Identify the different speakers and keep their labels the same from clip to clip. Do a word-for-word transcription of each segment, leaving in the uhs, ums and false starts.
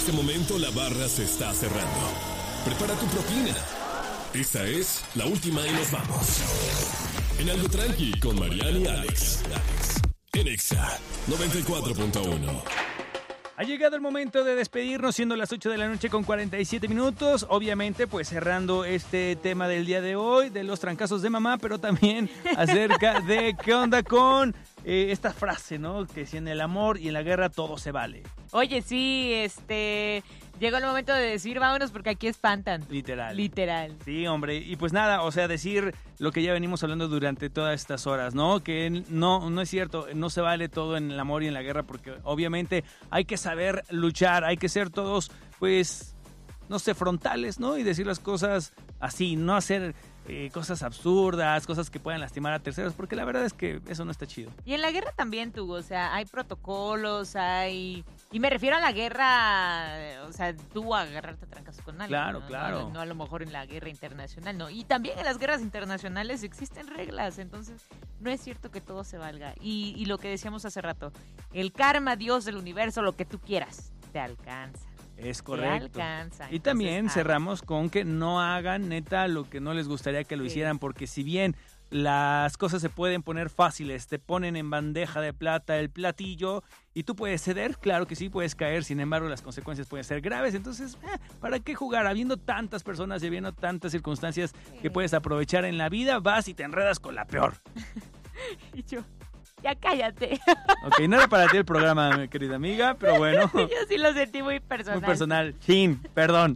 Speaker 1: este momento la barra se está cerrando. Prepara tu propina. Esa es la última y nos vamos. En Algo Tranqui con Mariana y Alex. En Exa noventa y cuatro punto uno.
Speaker 2: Ha llegado el momento de despedirnos, siendo las ocho de la noche con cuarenta y siete minutos. Obviamente, pues cerrando este tema del día de hoy, de los trancazos de mamá, pero también acerca de qué onda con eh, esta frase, ¿no? Que si en el amor y en la guerra todo se vale.
Speaker 3: Oye, sí, este... llegó el momento de decir vámonos porque aquí espantan.
Speaker 2: Literal.
Speaker 3: Literal.
Speaker 2: Sí, hombre. Y pues nada, o sea, decir lo que ya venimos hablando durante todas estas horas, ¿no? Que no, no es cierto, no se vale todo en el amor y en la guerra porque obviamente hay que saber luchar, hay que ser todos, pues, no sé, frontales, ¿no? Y decir las cosas así, no hacer eh, cosas absurdas, cosas que puedan lastimar a terceros, porque la verdad es que eso no está chido.
Speaker 3: Y en la guerra también, tú, o sea, hay protocolos, hay... Y me refiero a la guerra, o sea, tú agarrarte a trancas con alguien.
Speaker 2: Claro,
Speaker 3: ¿no?
Speaker 2: claro.
Speaker 3: No, no a lo mejor en la guerra internacional, ¿no? Y también en las guerras internacionales existen reglas, entonces no es cierto que todo se valga. Y, y lo que decíamos hace rato, el karma, Dios del universo, lo que tú quieras, te alcanza.
Speaker 2: Es correcto.
Speaker 3: Te alcanza.
Speaker 2: Y también
Speaker 3: Entonces,
Speaker 2: cerramos con que no hagan neta lo que no les gustaría que lo
Speaker 3: Sí.
Speaker 2: hicieran, porque si bien las cosas se pueden poner fáciles, te ponen en bandeja de plata el platillo y tú puedes ceder, claro que sí, puedes caer, sin embargo las consecuencias pueden ser graves, entonces, eh, ¿para qué jugar? Habiendo tantas personas y habiendo tantas circunstancias
Speaker 3: Sí.
Speaker 2: que puedes aprovechar en la vida, vas y te enredas con la peor.
Speaker 3: Y yo, ya cállate.
Speaker 2: Ok, no era para ti el programa, mi querida amiga, pero bueno.
Speaker 3: Yo sí lo sentí muy personal.
Speaker 2: Muy personal. Chin, perdón.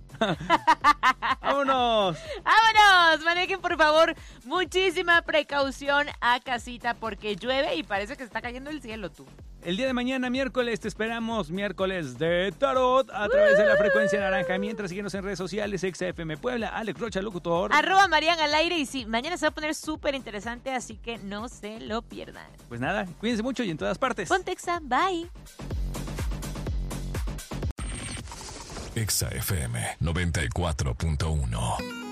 Speaker 2: ¡Vámonos!
Speaker 3: ¡Vámonos! Manejen, por favor, muchísima precaución a casita porque llueve y parece que se está cayendo el cielo, tú.
Speaker 2: El día de mañana, miércoles, te esperamos, miércoles de Tarot, a través de la frecuencia naranja. Mientras, síguenos en redes sociales, Exa F M Puebla, Alex Rocha, locutor.
Speaker 3: Arroba Marian al aire y sí, mañana se va a poner súper interesante, así que no se lo pierdan.
Speaker 2: Pues nada, cuídense mucho y en todas partes.
Speaker 3: Ponte Exa, bye.
Speaker 1: Exa F M noventa y cuatro punto uno.